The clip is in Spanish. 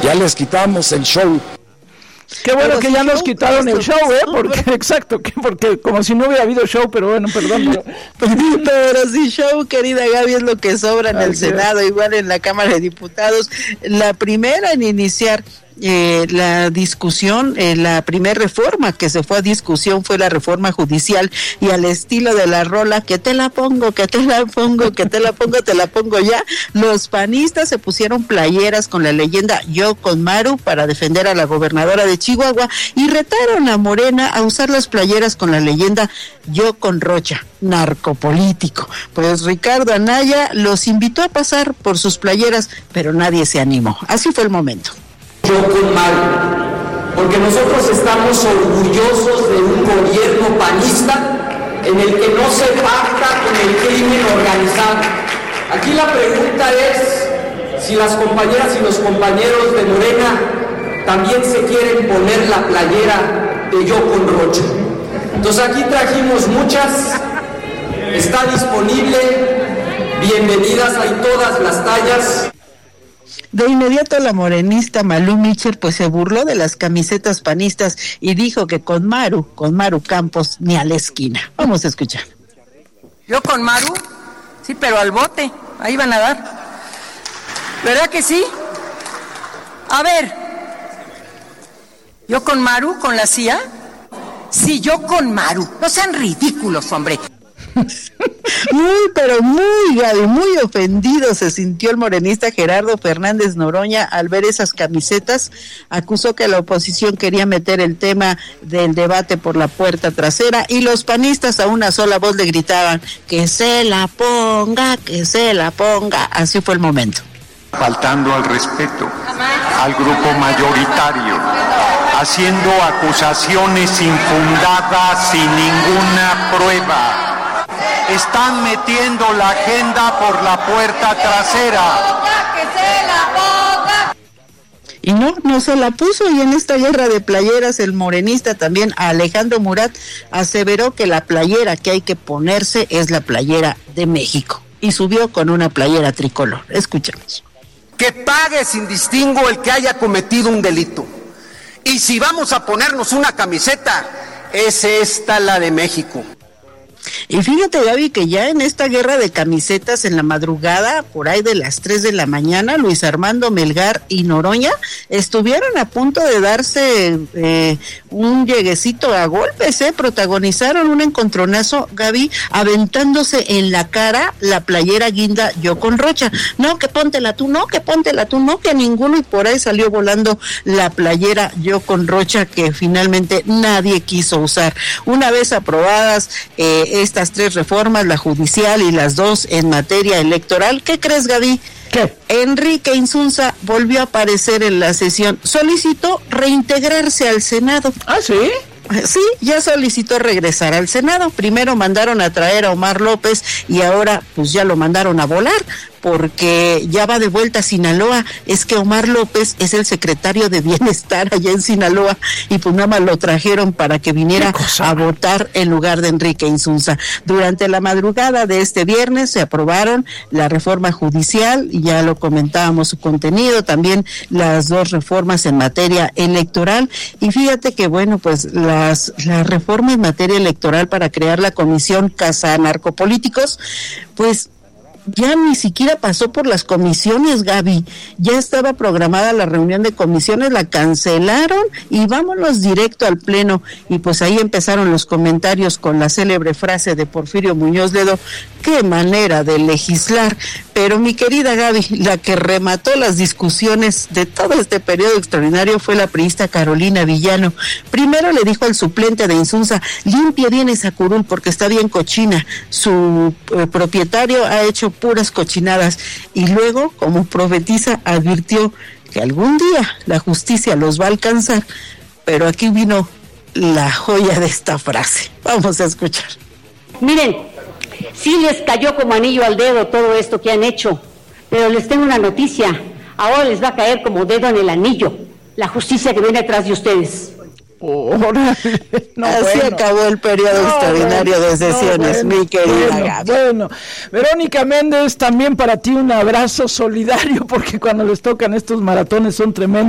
Ya les quitamos el show. Qué bueno que ya nos quitaron el show, porque exacto, porque como si no hubiera habido show, pero bueno, perdón. Pero sí, show, querida Gaby, es lo que sobra en el Senado, igual en la Cámara de Diputados. La primera en iniciar la discusión, la primera reforma que se fue a discusión fue la reforma judicial, y al estilo de la rola, que te la pongo, que te la pongo, que te la pongo, te la pongo ya, los panistas se pusieron playeras con la leyenda Yo con Maru para defender a la gobernadora de Chihuahua, y retaron a Morena a usar las playeras con la leyenda Yo con Rocha, narcopolítico. Pues Ricardo Anaya los invitó a pasar por sus playeras, pero nadie se animó. Así fue el momento. Yo con Maru, porque nosotros estamos orgullosos de un gobierno panista en el que no se pacta con el crimen organizado. Aquí la pregunta es si las compañeras y los compañeros de Morena también se quieren poner la playera de Yo con Rocha. Entonces aquí trajimos muchas, está disponible, bienvenidas, hay todas las tallas. De inmediato la morenista Malú Mitchell pues se burló de las camisetas panistas y dijo que con Maru Campos ni a la esquina. Vamos a escuchar. Yo con Maru, sí, pero al bote, ahí van a dar. ¿Verdad que sí? A ver, ¿yo con Maru, con la CIA? Sí, yo con Maru. No sean ridículos, hombre. Pero muy, Gaby, muy ofendido se sintió el morenista Gerardo Fernández Noroña al ver esas camisetas. Acusó que la oposición quería meter el tema del debate por la puerta trasera, y los panistas a una sola voz le gritaban que se la ponga, que se la ponga. Así fue el momento. Faltando al respeto al grupo mayoritario, haciendo acusaciones infundadas sin ninguna prueba. Están metiendo la agenda por la puerta trasera. Y no se la puso, y en esta guerra de playeras el morenista también Alejandro Murat aseveró que la playera que hay que ponerse es la playera de México, y subió con una playera tricolor. Escuchemos. Que pague sin distingo el que haya cometido un delito. Y si vamos a ponernos una camiseta, es esta la de México. Y fíjate, Gaby, que ya en esta guerra de camisetas en la madrugada, por ahí de las 3 de la mañana, Luis Armando Melgar y Noroña estuvieron a punto de darse un lleguecito a golpes, protagonizaron un encontronazo, Gaby, aventándose en la cara la playera guinda Yo con Rocha. No, que póntela tú, no, que póntela tú, no, que ninguno, y por ahí salió volando la playera Yo con Rocha, que finalmente nadie quiso usar. Una vez aprobadas estas 3 reformas, la judicial y las 2 en materia electoral, ¿qué crees, Gaby? ¿Qué? Enrique Insunza volvió a aparecer en la sesión, solicitó reintegrarse al Senado. ¿Ah, sí? Sí, ya solicitó regresar al Senado. Primero mandaron a traer a Omar López y ahora pues ya lo mandaron a volar, porque ya va de vuelta a Sinaloa. Es que Omar López es el secretario de Bienestar allá en Sinaloa, y pues nada más lo trajeron para que viniera a votar en lugar de Enrique Insunza. Durante la madrugada de este viernes se aprobaron la reforma judicial, y ya lo comentábamos su contenido, también las 2 reformas en materia electoral. Y fíjate que bueno, pues la reforma en materia electoral para crear la comisión Casa Narcopolíticos, pues ya ni siquiera pasó por las comisiones, Gaby. Ya estaba programada la reunión de comisiones, la cancelaron y vámonos directo al pleno. Y pues ahí empezaron los comentarios con la célebre frase de Porfirio Muñoz Ledo: qué manera de legislar. Pero mi querida Gaby, la que remató las discusiones de todo este periodo extraordinario fue la priista Carolina Villano. Primero le dijo al suplente de Insunza: limpie bien esa curul porque está bien cochina. Su propietario ha hecho puras cochinadas. Y luego, como profetiza, advirtió que algún día la justicia los va a alcanzar. Pero aquí vino la joya de esta frase. Vamos a escuchar. Miren, sí les cayó como anillo al dedo todo esto que han hecho, pero les tengo una noticia: ahora les va a caer como dedo en el anillo la justicia que viene atrás de ustedes. Así acabó el periodo extraordinario de sesiones, mi querida Gaby. Bueno, Verónica Méndez, también para ti un abrazo solidario, porque cuando les tocan estos maratones son tremendos.